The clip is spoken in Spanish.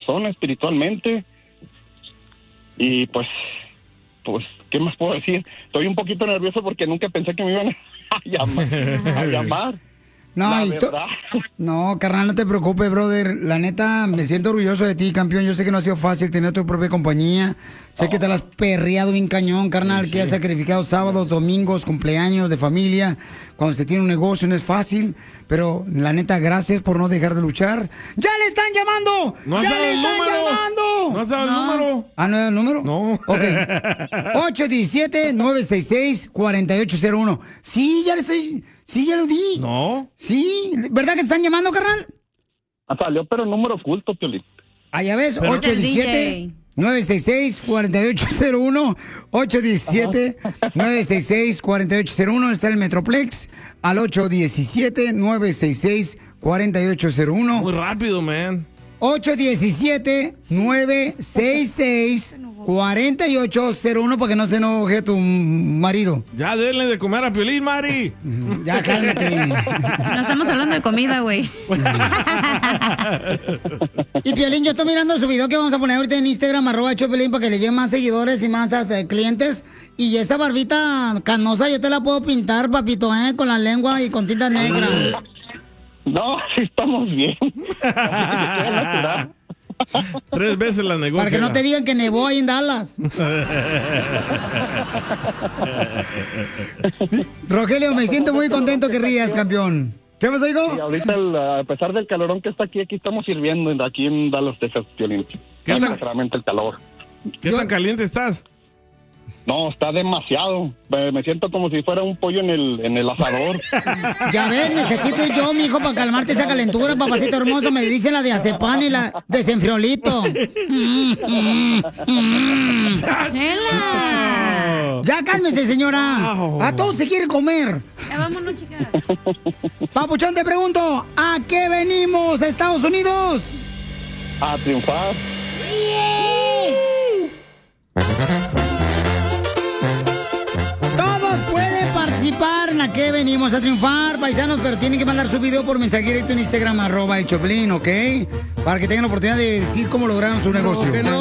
persona espiritualmente. Y pues, ¿qué más puedo decir? Estoy un poquito nervioso porque nunca pensé que me iban a llamar. No, no, carnal, no te preocupes, brother. La neta, me siento orgulloso de ti, campeón. Yo sé que no ha sido fácil tener tu propia compañía. Sé que te la has perreado bien cañón, carnal, que has sacrificado sábados, domingos, cumpleaños de familia. Cuando se tiene un negocio no es fácil. Pero, la neta, gracias por no dejar de luchar. ¡Ya le están llamando! ¡No has ¡Ya dado le el están número! llamando! ¡No has dado el número! ¿Ah, no era el número? No. Ok. 817-966-4801. Sí, ya le estoy... Sí, ya lo di. No. Sí, ¿verdad que te están llamando, carnal? Salió, pero número oculto, Piolín. Ah, ya ves, 817-966-4801. 817-966-4801. Está el Metroplex. Al 817-966-4801. Muy rápido, man. 817-966-4801 para que no se enoje tu marido. Ya denle de comer a Piolín, Mari. Ya cálmate. No estamos hablando de comida, güey. Y Piolín, yo estoy mirando su video que vamos a poner ahorita en Instagram, @Piolín, para que le lleguen más seguidores y más clientes. Y esa barbita canosa yo te la puedo pintar, papito, con la lengua y con tinta negra. No, sí estamos bien. 3 veces la negocia. Para que no te digan que nevó ahí en Dallas. Rogelio, me siento muy contento que rías, campeón. ¿Qué pasa, hijo? Y ahorita, a pesar del calorón que está aquí estamos sirviendo aquí en Dallas, Texas, Piolín. ¿Qué tal? Realmente el calor. ¿Qué tan caliente estás? No, está demasiado. Me siento como si fuera un pollo en el asador. Ya ves, necesito ir yo, mijo, para calmarte esa calentura, papacito hermoso. Me dicen la de azepán y la de senfriolito. ¡Chela! Ya cálmese, señora. A todos se quiere comer. Ya vámonos, chicas. Papuchón, te pregunto, ¿a qué venimos, Estados Unidos? A triunfar. Todos pueden participar en ¿a qué venimos a triunfar, paisanos? Pero tienen que mandar su video por mensaje directo en Instagram, @el Choplin, ¿ok? Para que tengan la oportunidad de decir cómo lograron su negocio.